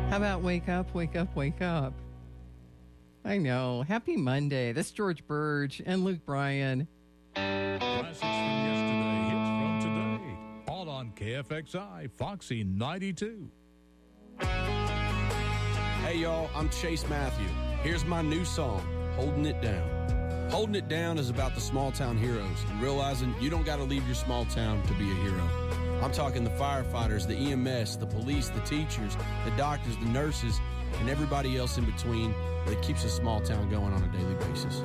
How about wake up, wake up, wake up? I know. Happy Monday. This is George Burge and Luke Bryan. Classics from yesterday, hits from today. All on KFXI, Foxy 92. Hey, y'all, I'm Chase Matthew. Here's my new song, Holding It Down. Holding It Down is about the small town heroes and realizing you don't got to leave your small town to be a hero. I'm talking the firefighters, the EMS, the police, the teachers, the doctors, the nurses, and everybody else in between that keeps a small town going on a daily basis.